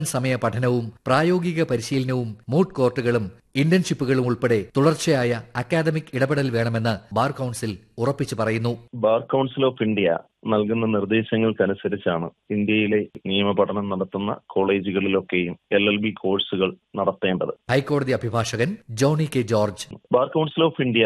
സമയ പഠനവും പ്രായോഗിക പരിശീലനവും മൂട്ട് കോർട്ടുകളും ഇന്റേൺഷിപ്പുകളും ഉൾപ്പെടെ തുടർച്ചയായ അക്കാദമിക് ഇടപെടൽ വേണമെന്ന് ബാർ കൌൺസിൽ ഉറപ്പിച്ചു പറയുന്നു. ബാർ കൌൺസിൽ ഓഫ് ഇന്ത്യ നൽകുന്ന നിർദ്ദേശങ്ങൾക്കനുസരിച്ചാണ് ഇന്ത്യയിലെ നിയമപഠനം നടത്തുന്ന കോളേജുകളിലൊക്കെയും LLB കോഴ്സുകൾ നടത്തേണ്ടത്. ഹൈക്കോടതി അഭിഭാഷകൻ Johnny K George. Bar council of India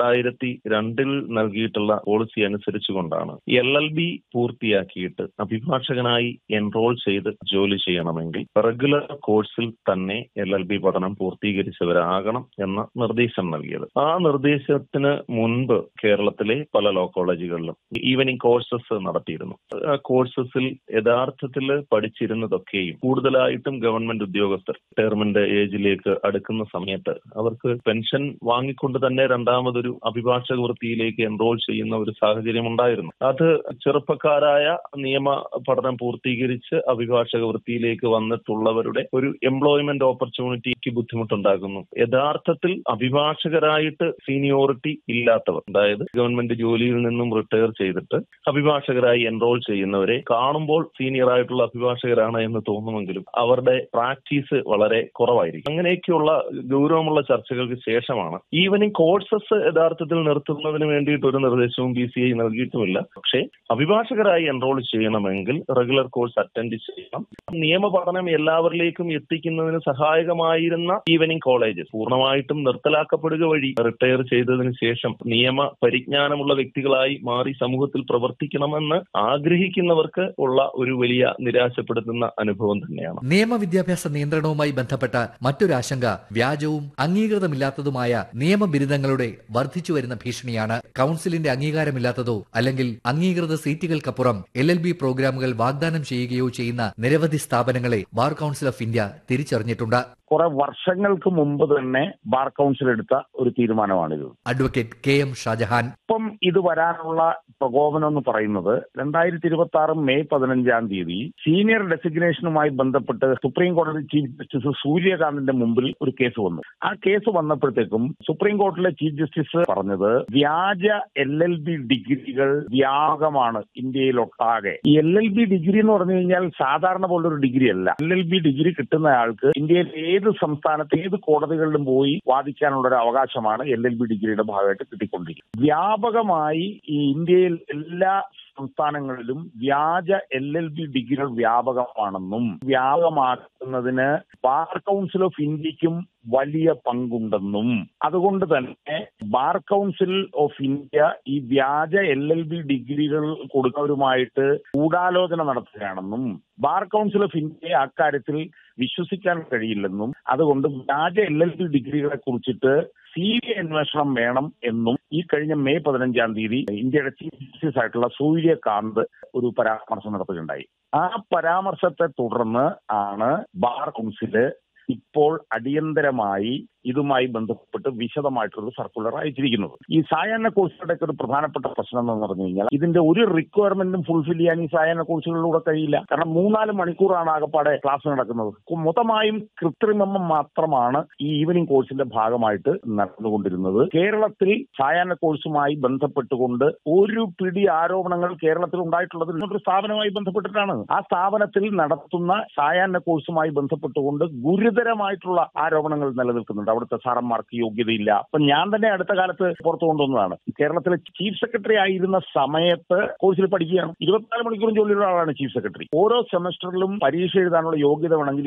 2002 നൽകിയിട്ടുള്ള പോളിസി അനുസരിച്ചുകൊണ്ടാണ് LLB പൂർത്തിയാക്കിയിട്ട് അഭിഭാഷകനായി എൻറോൾ ചെയ്ത് ജോലി ചെയ്യണമെങ്കിൽ റെഗുലർ കോഴ്സിൽ തന്നെ LLB പഠനം പൂർത്തീകരിച്ചവരാകണം എന്ന നിർദ്ദേശം നൽകിയത്. ആ നിർദ്ദേശത്തിന് മുൻപ് കേരളത്തിലെ പല ലോ കോളേജുകളിലും ഈവനിംഗ് കോഴ്സസ് നടത്തിയിരുന്നു. ആ കോഴ്സസിൽ യഥാർത്ഥത്തിൽ പഠിച്ചിരുന്നതൊക്കെയും കൂടുതലായിട്ടും ഗവൺമെന്റ് ഉദ്യോഗസ്ഥർ റിട്ടയർമെന്റ് ഏജിലേക്ക് അടുക്കുന്ന സമയത്ത് അവർക്ക് പെൻഷൻ വാങ്ങിക്കൊണ്ട് തന്നെ രണ്ടാമതൊരു അഭിഭാഷക വൃത്തിയിലേക്ക് എൻറോൾ ചെയ്യുന്ന ഒരു സാഹചര്യം ഉണ്ടായിരുന്നു. അത് ചെറുപ്പക്കാരായ നിയമ പഠനം പൂർത്തീകരിച്ച് അഭിഭാഷക വൃത്തിയിലേക്ക് വന്നിട്ടുള്ളവരുടെ ഒരു എംപ്ലോയ്മെന്റ് ഓപ്പർച്യൂണിറ്റിക്ക് ബുദ്ധിമുട്ടുണ്ടാക്കുന്നു. യഥാർത്ഥത്തിൽ അഭിഭാഷകരായിട്ട് സീനിയോറിറ്റി ഇല്ലാത്തവർ, അതായത് ഗവൺമെന്റ് ജോലിയിൽ നിന്നും റിട്ടയർ ചെയ്തിട്ട് അഭിഭാഷകരായി എൻറോൾ ചെയ്യുന്നവരെ കാണുമ്പോൾ സീനിയർ ആയിട്ടുള്ള അഭിഭാഷകരാണ് എന്ന് തോന്നുമെങ്കിലും അവരുടെ പ്രാക്ടീസ് വളരെ കുറവായിരിക്കും. അങ്ങനെയൊക്കെയുള്ള ഗൗരവമുള്ള ചർച്ചകൾക്ക് ശേഷമാണ് ഈവനിംഗ് കോഴ്സസ് യഥാർത്ഥത്തിൽ നിർത്തുന്നതിന് വേണ്ടിയിട്ട് ഒരു നിർദ്ദേശവും BCI നൽകിയിട്ടുമില്ല. പക്ഷേ അഭിഭാഷകരായി എൻറോൾ ചെയ്യണമെങ്കിൽ റെഗുലർ കോഴ്സ് അറ്റൻഡ് ചെയ്യണം. നിയമപഠനം എല്ലാവരിലേക്കും എത്തിക്കുന്നതിന് സഹായകമായിരുന്ന ഈവനിംഗ് കോളേജസ് പൂർണ്ണമായിട്ടും നിർത്തലാക്കപ്പെടുക വഴി റിട്ടയർ ചെയ്തതിനു ശേഷം നിയമ പരിജ്ഞാനമുള്ള വ്യക്തികളായി മാറി സമൂഹത്തിൽ പ്രവർത്തിക്കണമെന്ന് ആഗ്രഹിക്കുന്നവർക്ക് ഉള്ള ഒരു വലിയ നിരാശപ്പെടുത്തുന്ന അനുഭവം തന്നെയാണ്. നിയമവിദ്യാഭ്യാസ നിയന്ത്രണവുമായി ബന്ധപ്പെട്ട മറ്റൊരു ആശങ്ക വ്യാജവും അംഗീകൃതമില്ലാത്തതുമായ നിയമബിരുദങ്ങളുടെ വർദ്ധിച്ചുവരുന്ന ഭീഷണിയാണ്. കൌൺസിലിന്റെ അംഗീകാരമില്ലാത്തതോ അല്ലെങ്കിൽ അംഗീകൃത സീറ്റുകൾക്കപ്പുറം LLB പ്രോഗ്രാമുകൾ വാഗ്ദാനം ചെയ്യുകയോ ചെയ്യുന്ന നിരവധി സ്ഥാപനങ്ങളെ ബാർ കൌൺസിൽ ഓഫ് ഇന്ത്യ തിരിച്ചറിഞ്ഞിട്ടുണ്ട്. കുറെ വർഷങ്ങൾക്ക് മുമ്പ് തന്നെ ബാർ കൌൺസിൽ എടുത്ത ഒരു തീരുമാനമാണിത്. Advocate KM Shah Jahan. ഇപ്പം ഇത് വരാനുള്ള പ്രകോപനം എന്ന് പറയുന്നത് 2026 മെയ് 15 സീനിയർ ഡെസിഗ്നേഷനുമായി ബന്ധപ്പെട്ട് സുപ്രീം കോടതി ചീഫ് ജസ്റ്റിസ് സൂര്യകാന്തിന്റെ മുമ്പിൽ ഒരു കേസ് വന്നു. ആ കേസ് വന്നപ്പോഴത്തേക്കും സുപ്രീം കോടതിയിലെ ചീഫ് ജസ്റ്റിസ് പറഞ്ഞത് വ്യാജ LLB ഡിഗ്രികൾ വ്യാപകമാണ് ഇന്ത്യയിലൊട്ടാകെ. ഈ LLB ഡിഗ്രി എന്ന് പറഞ്ഞു കഴിഞ്ഞാൽ സാധാരണ പോലൊരു ഡിഗ്രി അല്ല. LLB ഡിഗ്രി കിട്ടുന്ന ആൾക്ക് ഇന്ത്യയിൽ ഏത് സംസ്ഥാനത്ത് ഏത് കോടതികളിലും പോയി വാദിക്കാനുള്ള ഒരു അവകാശമാണ് LLB ഡിഗ്രിയുടെ ഭാഗമായിട്ട് കിട്ടിക്കൊണ്ടിരിക്കുന്നത്. വ്യാപകമായി ഈ ഇന്ത്യയിൽ എല്ലാ സംസ്ഥാനങ്ങളിലും വ്യാജ LLB ഡിഗ്രികൾ വ്യാപകമാണെന്നും വ്യാപകമാക്കുന്നതിന് ബാർ കൌൺസിൽ ഓഫ് ഇന്ത്യക്കും വലിയ പങ്കുണ്ടെന്നും അതുകൊണ്ട് തന്നെ ബാർ കൌൺസിൽ ഓഫ് ഇന്ത്യ ഈ വ്യാജ LLB ഡിഗ്രികൾ കൊടുക്കുന്നവരുമായിട്ട് ഗൂഢാലോചന നടത്തുകയാണെന്നും ബാർ കൌൺസിൽ ഓഫ് ഇന്ത്യയെ അക്കാര്യത്തിൽ വിശ്വസിക്കാൻ കഴിയില്ലെന്നും അതുകൊണ്ട് വ്യാജ LLB ഡിഗ്രികളെ കുറിച്ചിട്ട് CBI അന്വേഷണം വേണം എന്നും ഈ കഴിഞ്ഞ മെയ് 15 ഇന്ത്യയുടെ ചീഫ് ജസ്റ്റിസ് ആയിട്ടുള്ള സൂര്യകാന്ത് ഒരു പരാമർശം നടത്തുകയുണ്ടായി. ആ പരാമർശത്തെ തുടർന്ന് ആണ് ബാർ കൌൺസില് ഇപ്പോൾ അടിയന്തരമായി ഇതുമായി ബന്ധപ്പെട്ട് വിശദമായിട്ടുള്ള സർക്കുലർ അയച്ചിരിക്കുന്നത്. ഈ സായാഹ്ന കോഴ്സുകളുടെ ഒരു പ്രധാനപ്പെട്ട പ്രശ്നം എന്ന് പറഞ്ഞു കഴിഞ്ഞാൽ ഇതിന്റെ ഒരു റിക്വയർമെന്റും ഫുൾഫിൽ ചെയ്യാൻ ഈ സായാഹ്ന കോഴ്സുകളിലൂടെ കഴിയില്ല. കാരണം 3-4 മണിക്കൂറാണ് ആകപ്പാടെ ക്ലാസ് നടക്കുന്നത്. മൊത്തമായും കൃത്രിമം മാത്രമാണ് ഈ ഈവനിംഗ് കോഴ്സിന്റെ ഭാഗമായിട്ട് നടന്നുകൊണ്ടിരുന്നത്. കേരളത്തിൽ സായാഹ്ന കോഴ്സുമായി ബന്ധപ്പെട്ടുകൊണ്ട് ഒരു പിടി ആരോപണങ്ങൾ കേരളത്തിൽ ഉണ്ടായിട്ടുള്ളത് ഒരു സ്ഥാപനവുമായി ബന്ധപ്പെട്ടിട്ടാണ്. ആ സ്ഥാപനത്തിൽ നടത്തുന്ന സായാഹ്ന കോഴ്സുമായി ബന്ധപ്പെട്ടുകൊണ്ട് ഗുരുതരമായിട്ടുള്ള ആരോപണങ്ങൾ നിലനിൽക്കുന്നുണ്ട്. അവിടുത്തെ സാറന്മാർക്ക് യോഗ്യതയില്ല. അപ്പൊ ഞാൻ തന്നെ അടുത്ത കാലത്ത് പുറത്തു കൊണ്ടുവന്നതാണ്. കേരളത്തിലെ ചീഫ് സെക്രട്ടറി ആയിരുന്ന സമയത്ത് കോഴ്സിൽ പഠിക്കുകയാണ്. 24 മണിക്കൂറും ജോലിയുള്ള ആളാണ് ചീഫ് സെക്രട്ടറി. ഓരോ സെമസ്റ്ററിലും പരീക്ഷ എഴുതാനുള്ള യോഗ്യത വേണമെങ്കിൽ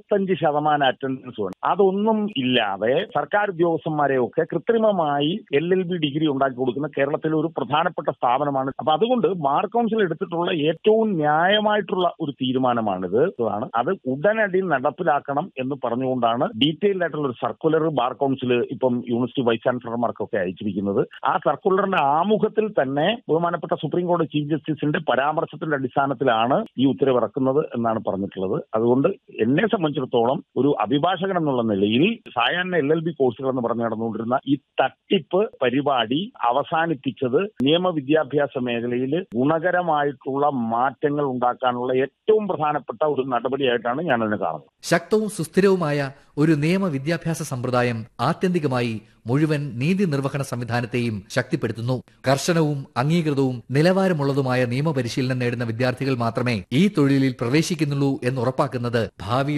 75% അറ്റൻഡൻസ് വേണം. അതൊന്നും ഇല്ലാതെ സർക്കാർ ഉദ്യോഗസ്ഥന്മാരെയൊക്കെ കൃത്രിമമായി LLB ഡിഗ്രി ഉണ്ടാക്കി കൊടുക്കുന്ന കേരളത്തിലെ ഒരു പ്രധാനപ്പെട്ട സ്ഥാപനമാണ്. അപ്പൊ അതുകൊണ്ട് ബാർ കൌൺസിൽ എടുത്തിട്ടുള്ള ഏറ്റവും ന്യായമായിട്ടുള്ള ഒരു തീരുമാനമാണിത്. അത് ഉടനടി നടപ്പിലാക്കണം എന്ന് പറഞ്ഞുകൊണ്ടാണ് ഡീറ്റെയിൽഡ് ആയിട്ടുള്ള ഒരു സർക്കുലർ ബാർ കൌൺസിൽ ഇപ്പം യൂണിവേഴ്സിറ്റി വൈസ് ചാൻസലർമാർക്കൊക്കെ അയച്ചിരിക്കുന്നത്. ആ സർക്കുലറിന്റെ ആമുഖത്തിൽ തന്നെ ബഹുമാനപ്പെട്ട സുപ്രീം കോടതി ചീഫ് ജസ്റ്റിസിന്റെ പരാമർശത്തിന്റെ അടിസ്ഥാനത്തിലാണ് ഈ ഉത്തരവിറക്കുന്നത് എന്നാണ് പറഞ്ഞിട്ടുള്ളത്. അതുകൊണ്ട് എന്നെ സംബന്ധിച്ചിടത്തോളം ഒരു അഭിഭാഷകൻ എന്നുള്ള നിലയിൽ സായാഹ്ന LLB കോഴ്സുകൾ എന്ന് പറഞ്ഞു നടന്നുകൊണ്ടിരുന്ന ഈ തട്ടിപ്പ് പരിപാടി അവസാനിപ്പിച്ചത് നിയമവിദ്യാഭ്യാസ മേഖലയിൽ ഗുണകരമായിട്ടുള്ള മാറ്റങ്ങൾ ഉണ്ടാക്കാനുള്ള ഏറ്റവും പ്രധാനപ്പെട്ട ഒരു നടപടിയായിട്ടാണ് ഞാൻ അതിനെ കാണുന്നത്. ശക്തവും സുസ്ഥിരവുമായ ഒരു നിയമ വിദ്യാഭ്യാസ സമ്പ്രദായം ആത്യന്തികമായി മുഴുവൻ നീതി നിർവഹണ സംവിധാനത്തെയും ശക്തിപ്പെടുത്തുന്നു. കർശനവും അംഗീകൃതവും നിലവാരമുള്ളതുമായ നിയമപരിശീലനം നേടുന്ന വിദ്യാർത്ഥികൾ മാത്രമേ ഈ തൊഴിലിൽ പ്രവേശിക്കുന്നുള്ളൂ എന്ന് ഉറപ്പാക്കുന്നത് ഭാവി